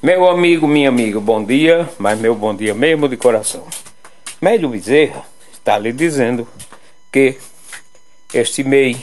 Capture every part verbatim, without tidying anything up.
Meu amigo, minha amiga, bom dia, mas meu bom dia mesmo de coração. Médio Bezerra está lhe dizendo que este mês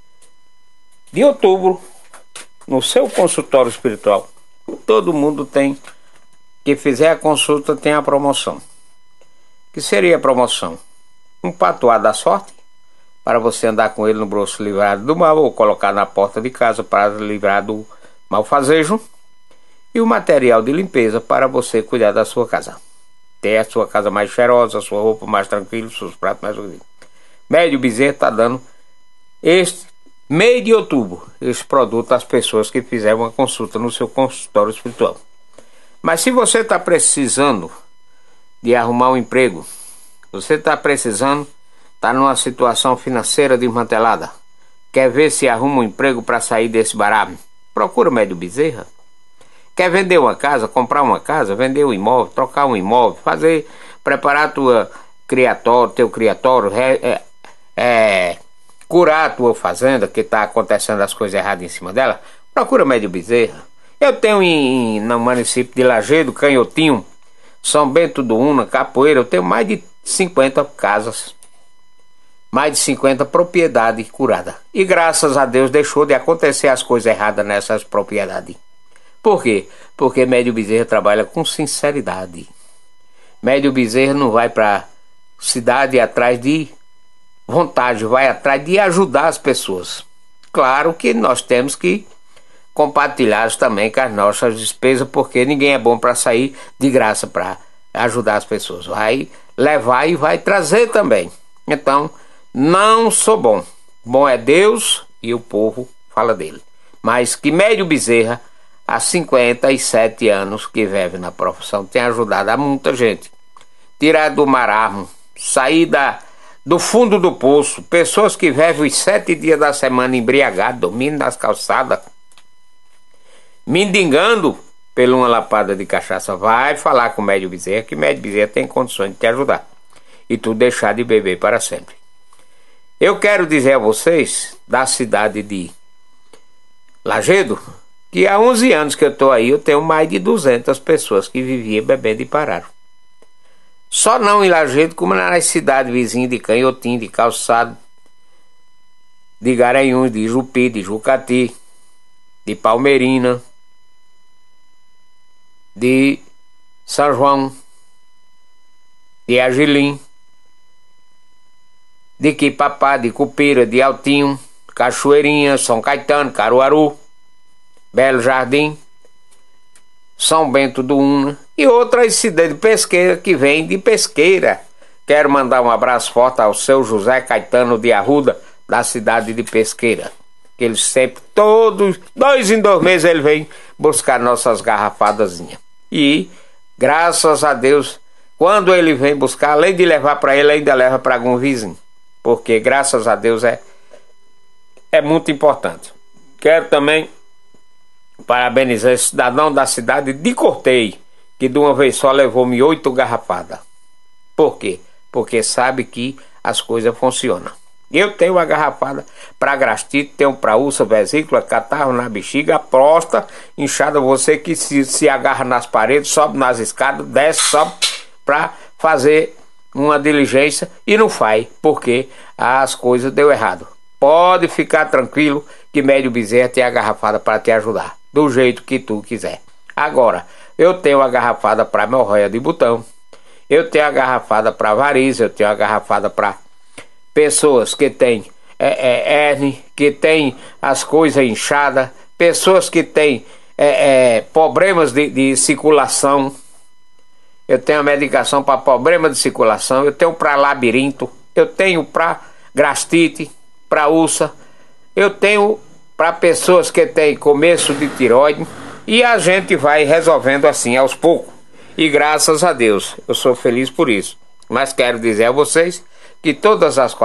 de outubro, no seu consultório espiritual, todo mundo tem, que fizer a consulta tem a promoção. Que seria a promoção? Um patuá da sorte, para você andar com ele no bolso livrado do mal, ou colocar na porta de casa para livrar do malfazejo. E o material de limpeza para você cuidar da sua casa. Ter a sua casa mais cheirosa, a sua roupa mais tranquila, seus pratos mais bonitos. Médio Bezerra está dando este mês de outubro esse produto às pessoas que fizeram uma consulta no seu consultório espiritual. Mas se você está precisando de arrumar um emprego, você está precisando, está numa situação financeira desmantelada, quer ver se arruma um emprego para sair desse barato, procura o Médio Bezerra. Quer vender uma casa, comprar uma casa, vender um imóvel, trocar um imóvel, fazer, preparar tua criatório, teu criatório, é, é, curar a tua fazenda, que está acontecendo as coisas erradas em cima dela, procura Médio Bezerra. Eu tenho em, no município de Lajedo, Canhotinho, São Bento do Una, Capoeira, eu tenho mais de cinquenta casas, mais de cinquenta propriedades curadas. E graças a Deus deixou de acontecer as coisas erradas nessas propriedades. Por quê? Porque Médio Bezerra trabalha com sinceridade. Médio Bezerra não vai para cidade atrás de vontade, vai atrás de ajudar as pessoas. Claro que nós temos que compartilhar também com as nossas despesas, porque ninguém é bom para sair de graça para ajudar as pessoas. Vai levar e vai trazer também. Então, não sou bom. Bom é Deus e o povo fala dele. Mas que Médio Bezerra, há cinquenta e sete anos que vive na profissão, tem ajudado a muita gente. Tirar do marasmo, sair da, do fundo do poço. Pessoas que vivem os sete dias da semana embriagadas, dormindo nas calçadas, mendigando pela uma lapada de cachaça. Vai falar com o Médio Bezerra, que o Médio Bezerra tem condições de te ajudar. E tu deixar de beber para sempre. Eu quero dizer a vocês, da cidade de Lajedo, que há onze anos que eu estou aí, eu tenho mais de duzentas pessoas que viviam bebendo e pararam. Só não em Lajedo, como nas cidades vizinhas de Canhotinho, de Calçado, de Garanhuns, de Jupi, de Jucati, de Palmeirina, de São João, de Agilim, de Quipapá, de Cupira, de Altinho, Cachoeirinha, São Caetano, Caruaru, Belo Jardim, São Bento do Una e outras cidades de Pesqueira que vêm de Pesqueira. Quero mandar um abraço forte ao seu José Caetano de Arruda, da cidade de Pesqueira. Que ele sempre, todos, dois em dois meses, ele vem buscar nossas garrafadazinhas. E, graças a Deus, quando ele vem buscar, além de levar para ele, ainda leva para algum vizinho. Porque, graças a Deus, é, é muito importante. Quero também parabenizar esse cidadão da cidade de Corteio, que de uma vez só levou-me oito garrafadas. Por quê? Porque sabe que as coisas funcionam. Eu tenho uma garrafada para gastrite, tenho para úlcera, vesícula, catarro na bexiga, próstata, inchada, você que se, se agarra nas paredes, sobe nas escadas, desce, sobe para fazer uma diligência e não faz, porque as coisas deu errado. Pode ficar tranquilo que Médio Bezerra tem a garrafada para te ajudar, do jeito que tu quiser. Agora, eu tenho a garrafada para hemorroida de botão, eu tenho a garrafada para variz, eu tenho a garrafada para pessoas que têm é, é, hernia, que têm as coisas inchadas, pessoas que têm é, é, problemas de, de circulação. Eu tenho a medicação para problema de circulação, eu tenho para labirinto, eu tenho para gastrite, para úlcera, eu tenho para pessoas que têm começo de tireoide, e a gente vai resolvendo assim aos poucos. E graças a Deus, eu sou feliz por isso. Mas quero dizer a vocês que todas as